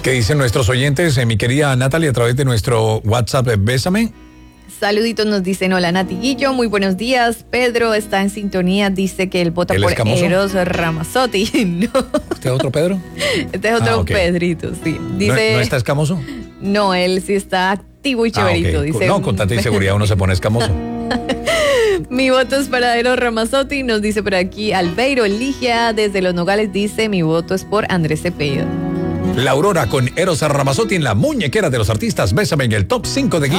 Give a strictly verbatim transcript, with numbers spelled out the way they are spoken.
¿Qué dicen nuestros oyentes, eh, mi querida Natalie, a través de nuestro WhatsApp, eh, Bésame? Saluditos, nos dicen, hola Nati Guillo, muy buenos días. Pedro está en sintonía, dice que él vota ¿Él por es Camoso? Eros Ramazzotti. No, ¿Usted es otro Pedro? este es otro Ah, ok. Pedrito, sí. Dice, ¿No, ¿No está escamoso? no, él sí está activo y Ah, ok. chéverito. Dice, No, con tanta inseguridad uno se pone escamoso. mi voto es para Eros Ramazzotti, nos dice por aquí Albeiro Ligia, desde Los Nogales, dice, mi voto es por Andrés Cepeda. La Aurora con Eros Ramazzotti en la muñequera de los artistas. Bésame en el top cinco de Guillo.